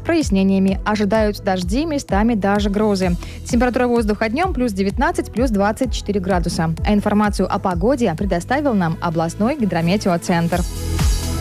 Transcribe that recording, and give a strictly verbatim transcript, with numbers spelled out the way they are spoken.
прояснениями. Ожидают дожди, местами даже грозы. Температура воздуха днем плюс девятнадцать, плюс двадцать четыре градуса. А информацию о погоде предоставил нам областной гидрометеоцентр.